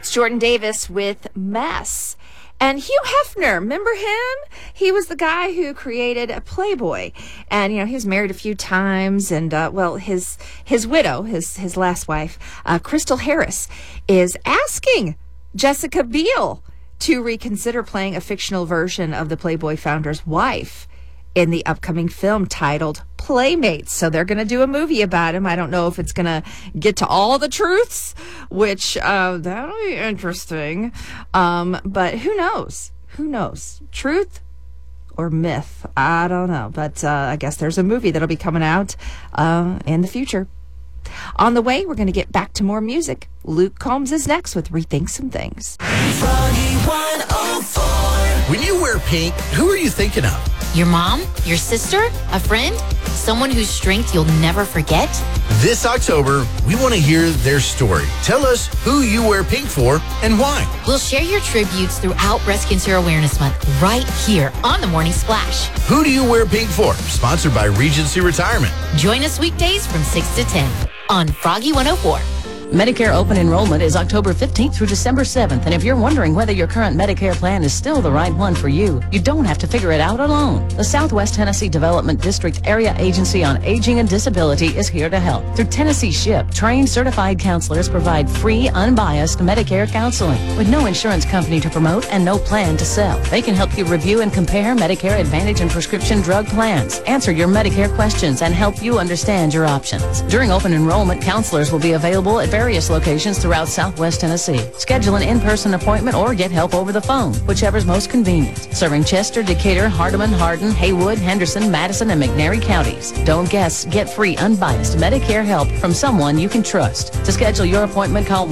It's Jordan Davis with Mess. And Hugh Hefner, remember him? He was the guy who created Playboy. And, he was married a few times. And, his widow, his last wife, Crystal Harris, is asking Jessica Biel to reconsider playing a fictional version of the Playboy founder's wife in the upcoming film titled Playmates. So they're going to do a movie about him. I don't know if it's going to get to all the truths, which that'll be interesting. But who knows? Who knows? Truth or myth? I don't know. But I guess there's a movie that'll be coming out in the future. On the way, we're going to get back to more music. Luke Combs is next with Rethink Some Things. Froggy 104. When you wear pink, who are you thinking of? Your mom? Your sister? A friend? Someone whose strength you'll never forget? This October, we want to hear their story. Tell us who you wear pink for and why. We'll share your tributes throughout Breast Cancer Awareness Month right here on The Morning Splash. Who do you wear pink for? Sponsored by Regency Retirement. Join us weekdays from 6 to 10 on Froggy 104. Medicare open enrollment is October 15th through December 7th, and if you're wondering whether your current Medicare plan is still the right one for you, you don't have to figure it out alone. The Southwest Tennessee Development District Area Agency on Aging and Disability is here to help. Through Tennessee SHIP, trained certified counselors provide free, unbiased Medicare counseling with no insurance company to promote and no plan to sell. They can help you review and compare Medicare Advantage and prescription drug plans, answer your Medicare questions, and help you understand your options. During open enrollment, counselors will be available at various locations throughout Southwest Tennessee. Schedule an in-person appointment or get help over the phone, whichever's most convenient. Serving Chester, Decatur, Hardeman, Hardin, Haywood, Henderson, Madison, and McNairy counties. Don't guess. Get free, unbiased Medicare help from someone you can trust. To schedule your appointment, call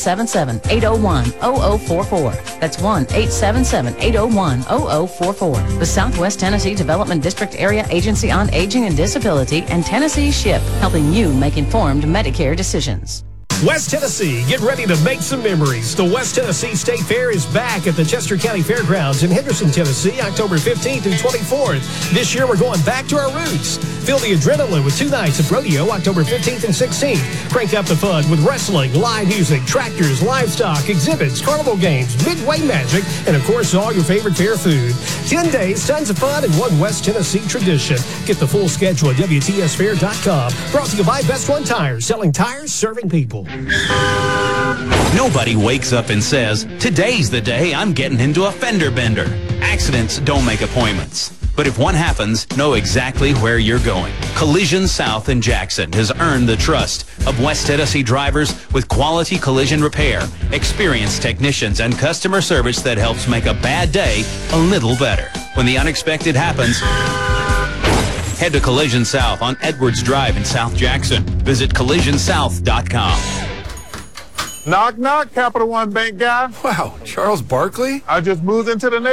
1-877-801-0044. That's 1-877-801-0044. The Southwest Tennessee Development District Area Agency on Aging and Disability and Tennessee SHIP, helping you make informed Medicare decisions. West Tennessee, get ready to make some memories. The West Tennessee State Fair is back at the Chester County Fairgrounds in Henderson, Tennessee, October 15th through 24th. This year, we're going back to our roots. Feel the adrenaline with 2 nights of rodeo, October 15th and 16th. Crank up the fun with wrestling, live music, tractors, livestock, exhibits, carnival games, midway magic, and, of course, all your favorite fair food. 10 days, tons of fun, and one West Tennessee tradition. Get the full schedule at WTSfair.com. Brought to you by Best One Tires, selling tires, serving people. Nobody wakes up and says, today's the day I'm getting into a fender bender. Accidents don't make appointments. But if one happens, know exactly where you're going. Collision South in Jackson has earned the trust of West Tennessee drivers with quality collision repair, experienced technicians, and customer service that helps make a bad day a little better. When the unexpected happens, head to Collision South on Edwards Drive in South Jackson. Visit collisionsouth.com. Knock, knock, Capital One Bank guy. Wow, Charles Barkley? I just moved into the